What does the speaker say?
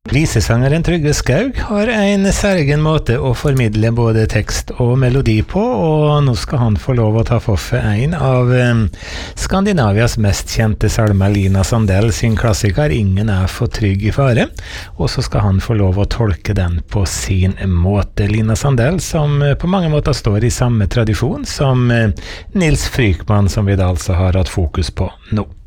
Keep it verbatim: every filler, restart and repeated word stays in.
Visesangeren Trygve Skaug har en særegen måte å formidle både tekst og melodi på, og nå skal han få lov å ta for seg en av eh, Skandinavias mest kjente salmer, Lina Sandell sin klassiker «Ingen er for trygg i fare», og så skal han få lov å tolke den på sin måte. Lina Sandell, som eh, på mange måter står i samme tradisjon som eh, Nils Frykman, som vi da altså har hatt fokus på nå.